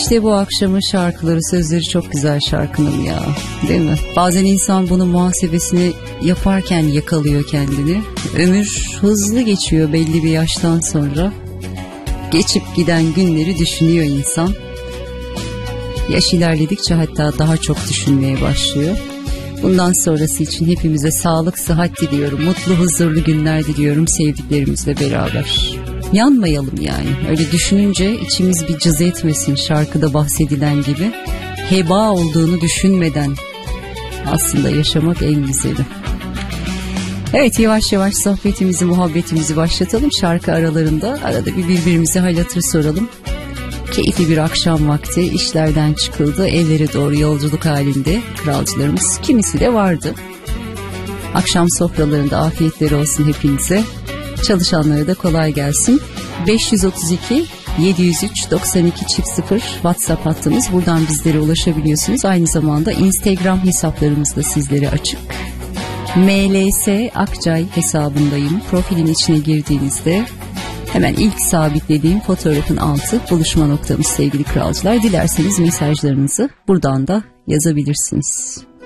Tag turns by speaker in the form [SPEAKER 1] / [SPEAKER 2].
[SPEAKER 1] İşte bu akşamın şarkıları, sözleri çok güzel şarkının ya, değil mi? Bazen insan bunun muhasebesini yaparken yakalıyor kendini. Ömür hızlı geçiyor belli bir yaştan sonra. Geçip giden günleri düşünüyor insan. Yaş ilerledikçe hatta daha çok düşünmeye başlıyor. Bundan sonrası için hepimize sağlık, sıhhat diliyorum. Mutlu, huzurlu günler diliyorum sevdiklerimizle beraber. Yanmayalım yani. Öyle düşününce içimiz bir cız etmesin, şarkıda bahsedilen gibi. Heba olduğunu düşünmeden aslında yaşamak en güzeli. Evet, yavaş yavaş sohbetimizi, muhabbetimizi başlatalım. Şarkı aralarında arada bir birbirimize hal hatır soralım. Keyifli bir akşam vakti, işlerden çıkıldı, evlere doğru yolculuk halinde kralcılarımız, kimisi de vardı. Akşam sofralarında afiyetleri olsun hepinize. Çalışanlara da kolay gelsin. 532 703 92 0 WhatsApp hattımız. Buradan bizlere ulaşabiliyorsunuz. Aynı zamanda Instagram hesaplarımız da sizlere açık. MLS Akçay hesabındayım. Profilin içine girdiğinizde hemen ilk sabitlediğim fotoğrafın altı buluşma noktamız sevgili kralcılar. Dilerseniz mesajlarınızı buradan da yazabilirsiniz.